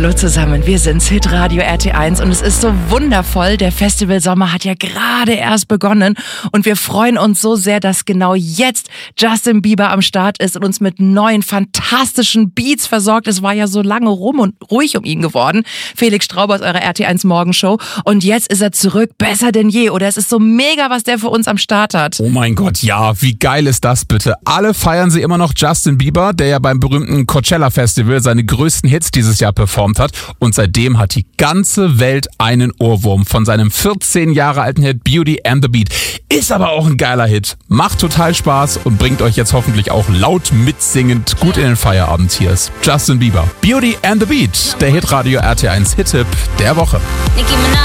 Hallo zusammen, wir sind's, Hitradio RT1 und es ist so wundervoll. Der Festivalsommer hat ja gerade erst begonnen und wir freuen uns so sehr, dass genau jetzt Justin Bieber am Start ist und uns mit neuen fantastischen Beats versorgt. Es war ja so lange rum und ruhig um ihn geworden. Felix Straub aus eurer RT1 Morgenshow und jetzt ist er zurück, besser denn je. Oder es ist so mega, was der für uns am Start hat. Oh mein Gott, ja, wie geil ist das bitte? Alle feiern sie immer noch Justin Bieber, der ja beim berühmten Coachella Festival seine größten Hits dieses Jahr performt hat. Und seitdem hat die ganze Welt einen Ohrwurm von seinem 14 Jahre alten Hit Beauty and the Beat. Ist aber auch ein geiler Hit. Macht total Spaß und bringt euch jetzt hoffentlich auch laut mitsingend gut in den Feierabend. Hier ist Justin Bieber. Beauty and the Beat, der Hitradio RT1 Hit-Tipp der Woche.